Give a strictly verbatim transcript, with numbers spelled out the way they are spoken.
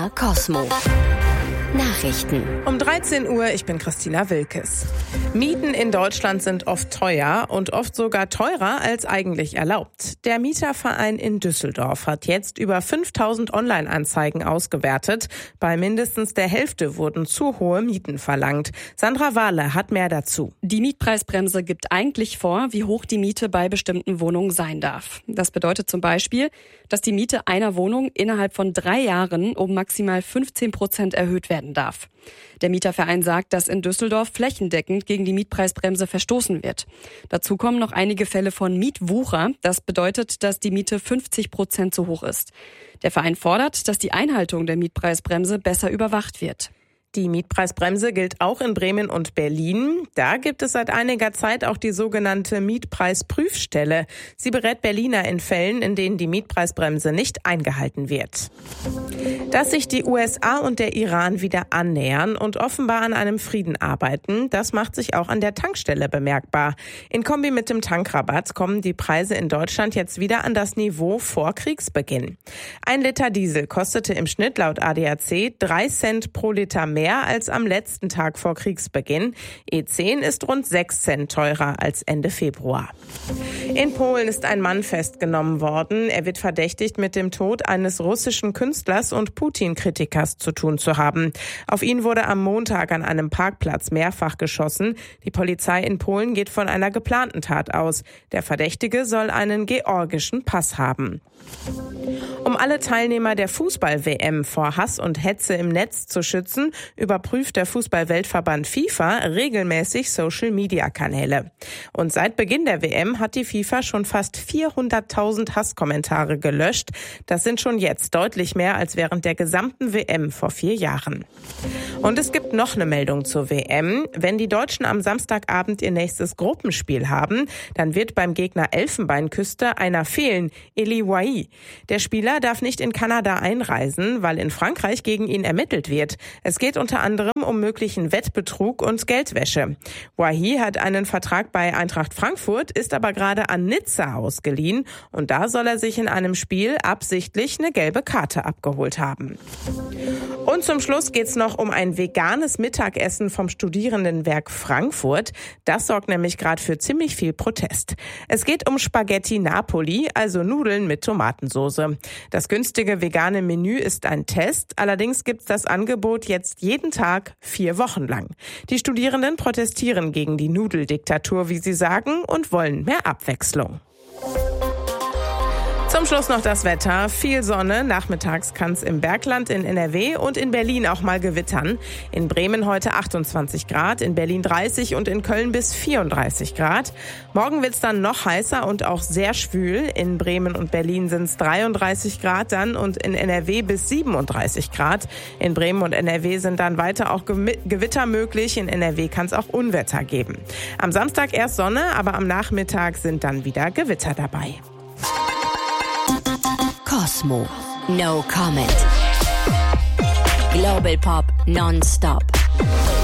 R Cosmo. Nachrichten. Um dreizehn Uhr, ich bin Christina Wilkes. Mieten in Deutschland sind oft teuer und oft sogar teurer als eigentlich erlaubt. Der Mieterverein in Düsseldorf hat jetzt über fünftausend Online-Anzeigen ausgewertet. Bei mindestens der Hälfte wurden zu hohe Mieten verlangt. Sandra Wahle hat mehr dazu. Die Mietpreisbremse gibt eigentlich vor, wie hoch die Miete bei bestimmten Wohnungen sein darf. Das bedeutet zum Beispiel, dass die Miete einer Wohnung innerhalb von drei Jahren um maximal fünfzehn Prozent erhöht werden darf. Der Mieterverein sagt, dass in Düsseldorf flächendeckend gegen die Mietpreisbremse verstoßen wird. Dazu kommen noch einige Fälle von Mietwucher. Das bedeutet, dass die Miete fünfzig Prozent zu hoch ist. Der Verein fordert, dass die Einhaltung der Mietpreisbremse besser überwacht wird. Die Mietpreisbremse gilt auch in Bremen und Berlin. Da gibt es seit einiger Zeit auch die sogenannte Mietpreisprüfstelle. Sie berät Berliner in Fällen, in denen die Mietpreisbremse nicht eingehalten wird. Dass sich die U S A und der Iran wieder annähern und offenbar an einem Frieden arbeiten, das macht sich auch an der Tankstelle bemerkbar. In Kombi mit dem Tankrabatt kommen die Preise in Deutschland jetzt wieder an das Niveau vor Kriegsbeginn. Ein Liter Diesel kostete im Schnitt laut A D A C drei Cent pro Liter mehr als am letzten Tag vor Kriegsbeginn. E zehn ist rund sechs Cent teurer als Ende Februar. In Polen ist ein Mann festgenommen worden. Er wird verdächtigt, mit dem Tod eines russischen Künstlers und Putin-Kritikers zu tun zu haben. Auf ihn wurde am Montag an einem Parkplatz mehrfach geschossen. Die Polizei in Polen geht von einer geplanten Tat aus. Der Verdächtige soll einen georgischen Pass haben. Um alle Teilnehmer der Fußball-W M vor Hass und Hetze im Netz zu schützen, überprüft der Fußball-Weltverband FIFA regelmäßig Social-Media-Kanäle. Und seit Beginn der W M hat die FIFA schon fast vierhunderttausend Hasskommentare gelöscht. Das sind schon jetzt deutlich mehr als während der gesamten W M vor vier Jahren. Und es gibt noch eine Meldung zur W M. Wenn die Deutschen am Samstagabend ihr nächstes Gruppenspiel haben, dann wird beim Gegner Elfenbeinküste einer fehlen, Eli Wahi. Der Spieler darf nicht in Kanada einreisen, weil in Frankreich gegen ihn ermittelt wird. Es geht unter anderem um möglichen Wettbetrug und Geldwäsche. Wahi hat einen Vertrag bei Eintracht Frankfurt, ist aber gerade an Nizza ausgeliehen und da soll er sich in einem Spiel absichtlich eine gelbe Karte abgeholt haben. Und zum Schluss geht's noch um ein veganes Mittagessen vom Studierendenwerk Frankfurt. Das sorgt nämlich gerade für ziemlich viel Protest. Es geht um Spaghetti Napoli, also Nudeln mit Tomatensoße. Das günstige vegane Menü ist ein Test. Allerdings gibt's das Angebot jetzt jeden Tag vier Wochen lang. Die Studierenden protestieren gegen die Nudeldiktatur, wie sie sagen, und wollen mehr Abwechslung. Zum Schluss noch das Wetter. Viel Sonne. Nachmittags kann es im Bergland in N R W und in Berlin auch mal gewittern. In Bremen heute achtundzwanzig Grad, in Berlin dreißig und in Köln bis vierunddreißig Grad. Morgen wird es dann noch heißer und auch sehr schwül. In Bremen und Berlin sind es dreiunddreißig Grad dann und in N R W bis siebenunddreißig Grad. In Bremen und N R W sind dann weiter auch Gewitter möglich. In N R W kann es auch Unwetter geben. Am Samstag erst Sonne, aber am Nachmittag sind dann wieder Gewitter dabei. Cosmo. No comment. Global Pop non-stop.